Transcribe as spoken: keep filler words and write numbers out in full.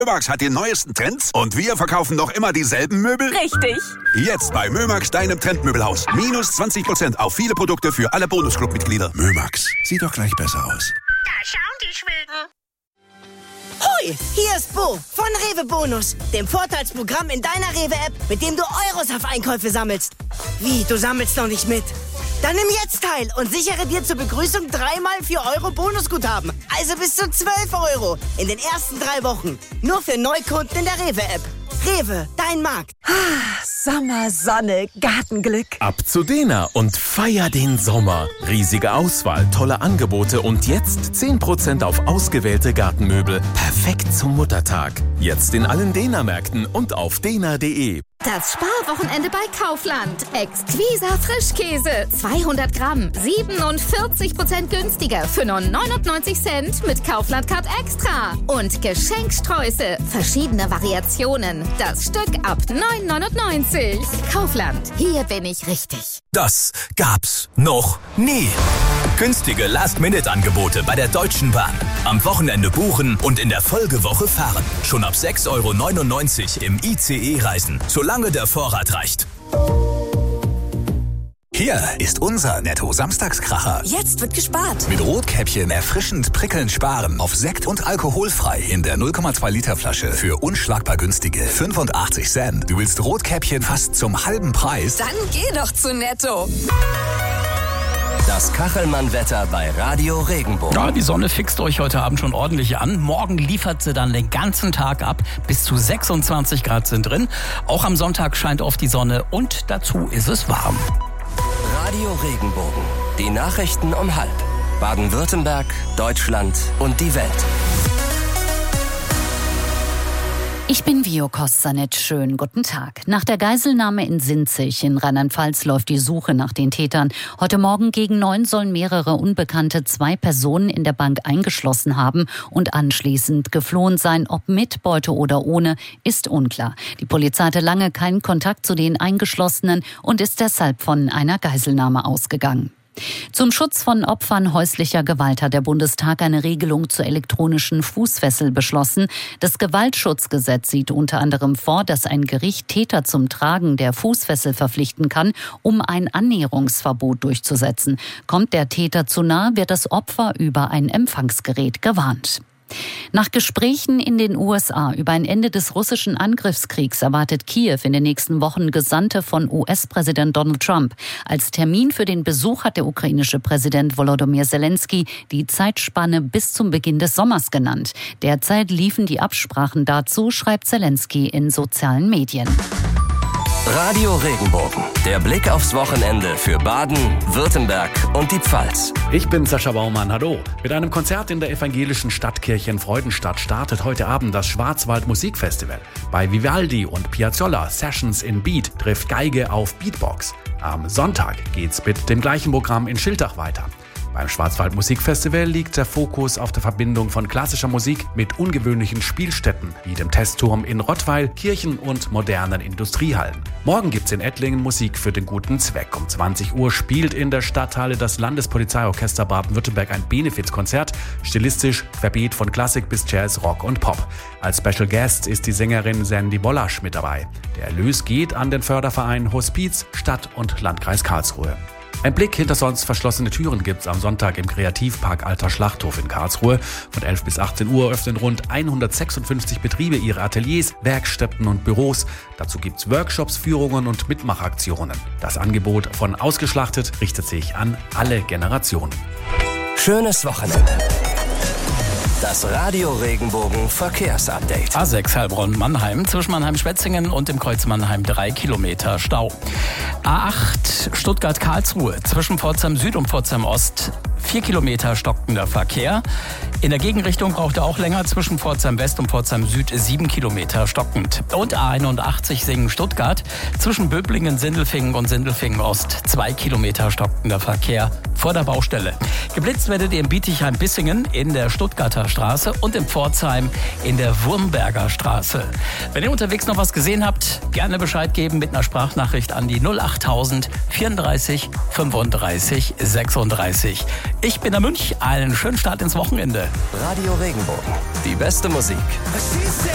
Mömax hat die neuesten Trends und wir verkaufen noch immer dieselben Möbel? Richtig. Jetzt bei Mömax, deinem Trendmöbelhaus. Minus zwanzig Prozent auf viele Produkte für alle Bonusclub-Mitglieder. Mömax, sieht doch gleich besser aus. Da schauen die Schweden. Hoi, hier ist Bo von Rewe Bonus, dem Vorteilsprogramm in deiner Rewe-App, mit dem du Euros auf Einkäufe sammelst. Wie, du sammelst noch nicht mit? Dann nimm jetzt teil und sichere dir zur Begrüßung dreimal vier Euro Bonusguthaben. Also bis zu zwölf Euro in den ersten drei Wochen. Nur für Neukunden in der Rewe-App. Rewe, dein Markt. Sommer, Sonne, Gartenglück. Ab zu Dena und feier den Sommer. Riesige Auswahl, tolle Angebote und jetzt zehn Prozent auf ausgewählte Gartenmöbel. Perfekt zum Muttertag. Jetzt in allen Dena-Märkten und auf dena punkt de. Das Sparwochenende bei Kaufland. Exquisa Frischkäse. zweihundert Gramm. siebenundvierzig Prozent günstiger für nur neunundneunzig Cent mit Kaufland Card Extra. Und Geschenksträuße. Verschiedene Variationen. Das Stück ab neun neunundneunzig. Kaufland. Hier bin ich richtig. Das gab's noch nie. Günstige Last-Minute-Angebote bei der Deutschen Bahn. Am Wochenende buchen und in der Folgewoche fahren. Schon ab sechs Euro neunundneunzig im I C E reisen. Solange der Vorrat reicht. Hier ist unser Netto-Samstagskracher. Jetzt wird gespart. Mit Rotkäppchen erfrischend prickelnd sparen auf Sekt und alkoholfrei in der null Komma zwei Liter Flasche für unschlagbar günstige fünfundachtzig Cent. Du willst Rotkäppchen fast zum halben Preis? Dann geh doch zu Netto. Das Kachelmann-Wetter bei Radio Regenbogen. Ja, die Sonne fixt euch heute Abend schon ordentlich an. Morgen liefert sie dann den ganzen Tag ab. Bis zu sechsundzwanzig Grad sind drin. Auch am Sonntag scheint oft die Sonne und dazu ist es warm. Radio Regenbogen. Die Nachrichten um halb. Baden-Württemberg, Deutschland und die Welt. Ich bin Vio Kostanet. Schönen guten Tag. Nach der Geiselnahme in Sinzig in Rheinland-Pfalz läuft die Suche nach den Tätern. Heute Morgen gegen neun sollen mehrere Unbekannte zwei Personen in der Bank eingeschlossen haben und anschließend geflohen sein. Ob mit Beute oder ohne, ist unklar. Die Polizei hatte lange keinen Kontakt zu den Eingeschlossenen und ist deshalb von einer Geiselnahme ausgegangen. Zum Schutz von Opfern häuslicher Gewalt hat der Bundestag eine Regelung zur elektronischen Fußfessel beschlossen. Das Gewaltschutzgesetz sieht unter anderem vor, dass ein Gericht Täter zum Tragen der Fußfessel verpflichten kann, um ein Annäherungsverbot durchzusetzen. Kommt der Täter zu nah, wird das Opfer über ein Empfangsgerät gewarnt. Nach Gesprächen in den U S A über ein Ende des russischen Angriffskriegs erwartet Kiew in den nächsten Wochen Gesandte von U S-Präsident Donald Trump. Als Termin für den Besuch hat der ukrainische Präsident Volodymyr Zelensky die Zeitspanne bis zum Beginn des Sommers genannt. Derzeit liefen die Absprachen dazu, schreibt Zelensky in sozialen Medien. Radio Regenbogen. Der Blick aufs Wochenende für Baden, Württemberg und die Pfalz. Ich bin Sascha Baumann, hallo. Mit einem Konzert in der evangelischen Stadtkirche in Freudenstadt startet heute Abend das Schwarzwald Musikfestival. Bei Vivaldi und Piazzolla Sessions in Beat trifft Geige auf Beatbox. Am Sonntag geht's mit dem gleichen Programm in Schiltach weiter. Beim Schwarzwald Musikfestival liegt der Fokus auf der Verbindung von klassischer Musik mit ungewöhnlichen Spielstätten wie dem Testturm in Rottweil, Kirchen und modernen Industriehallen. Morgen gibt's in Ettlingen Musik für den guten Zweck. Um zwanzig Uhr spielt in der Stadthalle das Landespolizeiorchester Baden-Württemberg ein Benefizkonzert, stilistisch querbeet von Klassik bis Jazz, Rock und Pop. Als Special Guest ist die Sängerin Sandy Bollasch mit dabei. Der Erlös geht an den Förderverein Hospiz, Stadt und Landkreis Karlsruhe. Ein Blick hinter sonst verschlossene Türen gibt's am Sonntag im Kreativpark Alter Schlachthof in Karlsruhe. Von elf bis achtzehn Uhr öffnen rund hundertsechsundfünfzig Betriebe ihre Ateliers, Werkstätten und Büros. Dazu gibt's Workshops, Führungen und Mitmachaktionen. Das Angebot von Ausgeschlachtet richtet sich an alle Generationen. Schönes Wochenende. Das Radio Regenbogen Verkehrsupdate. A sechs Heilbronn-Mannheim zwischen Mannheim-Schwetzingen und dem Kreuz Mannheim drei Kilometer Stau. A acht Stuttgart-Karlsruhe zwischen Pforzheim Süd und Pforzheim Ost vier Kilometer stockender Verkehr. In der Gegenrichtung braucht er auch länger zwischen Pforzheim West und Pforzheim Süd sieben Kilometer stockend. Und A einundachtzig Singen-Stuttgart zwischen Böblingen, Sindelfingen und Sindelfingen Ost zwei Kilometer stockender Verkehr vor der Baustelle. Geblitzt werdet ihr in Bietigheim-Bissingen in der Stuttgarter Straße und in Pforzheim in der Wurmberger Straße. Wenn ihr unterwegs noch was gesehen habt, gerne Bescheid geben mit einer Sprachnachricht an die null achttausend vierunddreißig fünfunddreißig sechsunddreißig. Ich bin der Münch, einen schönen Start ins Wochenende. Radio Regenbogen, die beste Musik.